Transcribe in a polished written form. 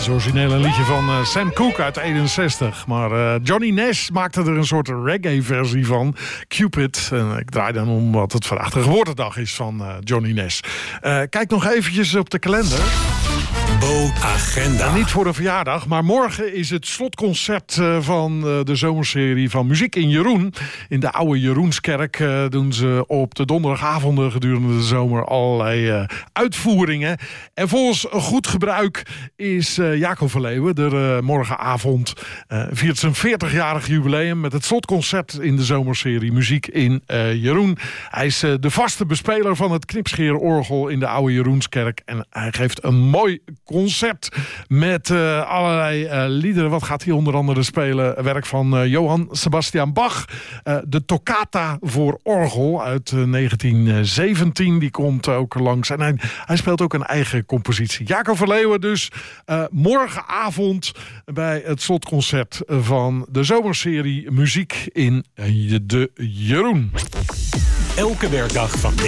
is origineel een liedje van Sam Cooke uit 61. Maar Johnny Nash maakte er een soort reggae-versie van. Cupid. En ik draai dan omdat het vandaag de geboortedag is van Johnny Nash. Kijk nog eventjes op de kalender. Bo-agenda. Niet voor een verjaardag, maar morgen is het slotconcert van de zomerserie van Muziek in Jeroen. In de oude Jeroenskerk doen ze op de donderdagavonden gedurende de zomer allerlei uitvoeringen. En volgens goed gebruik is Jacob van Leeuwen er morgenavond viert zijn 40-jarig jubileum met het slotconcert in de zomerserie Muziek in Jeroen. Hij is de vaste bespeler van het knipscheerorgel in de oude Jeroenskerk en hij geeft een mooi concert met allerlei liederen. Wat gaat hij onder andere spelen? Werk van Johann Sebastian Bach. De Toccata voor orgel uit 1917. Die komt ook langs. En hij speelt ook een eigen compositie. Jacob van Leeuwen dus morgenavond bij het slotconcert van de zomerserie Muziek in de Jeroen. Elke werkdag van